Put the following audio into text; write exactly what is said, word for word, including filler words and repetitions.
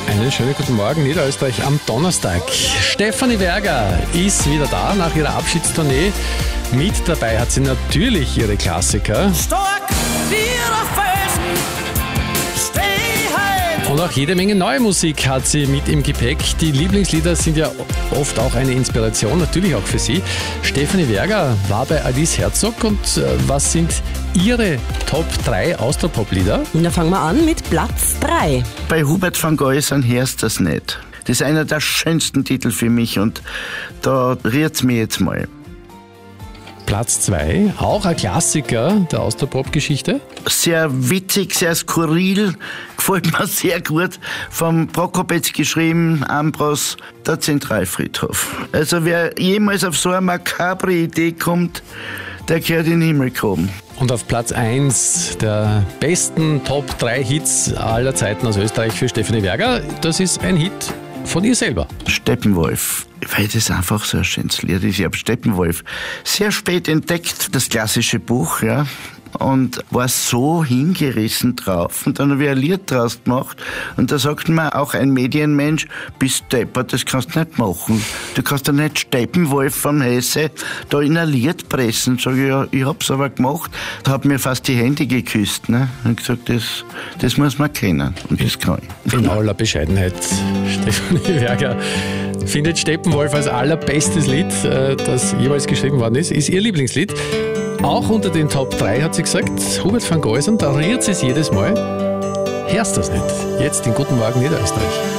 Einen schönen guten Morgen, Niederösterreich am Donnerstag. Stefanie Werger ist wieder da nach ihrer Abschiedstournee. Mit dabei hat sie natürlich ihre Klassiker. Stark wie der Felsen, steh halt. Und auch jede Menge neue Musik hat sie mit im Gepäck. Die Lieblingslieder sind ja oft auch eine Inspiration, natürlich auch für sie. Stefanie Werger war bei Alice Herzog und äh, was sind ihre Top drei Austropop-Lieder? Da fangen wir an mit Platz drei. Bei Hubert van Geusern hörst das nicht. Das ist einer der schönsten Titel für mich und da rührt's mir jetzt mal. Platz zwei, auch ein Klassiker der Austropop-Geschichte. Sehr witzig, sehr skurril, gefällt mir sehr gut. Vom Prokopetz geschrieben, Ambros, der Zentralfriedhof. Also wer jemals auf so eine makabre Idee kommt, der gehört in den Himmel gehoben. Und auf Platz eins der besten Top drei Hits aller Zeiten aus Österreich für Stefanie Werger, das ist ein Hit von ihr selber. Steppenwolf, weil das einfach so ein schönes Lied ist. Ich habe Steppenwolf sehr spät entdeckt, das klassische Buch, ja, und war so hingerissen drauf. Und dann habe ich ein Lied draus gemacht und da sagt mir auch ein Medienmensch, bist deppert, das kannst du nicht machen. Du kannst ja nicht Steppenwolf vom Hesse da in ein Lied pressen. Sag ich, ja, ich hab's aber gemacht. Da hab mir fast die Hände geküsst, ne? Und gesagt, das, das muss man kennen. Und das kann ich. In aller Bescheidenheit, Stefanie Werger findet Steppenwolf als allerbestes Lied, das jemals geschrieben worden ist, ist ihr Lieblingslied. Auch unter den Top drei hat sie gesagt, Hubert van Geusern, da rührt sie es jedes Mal. Hörst das nicht? Jetzt in Guten Morgen Niederösterreich.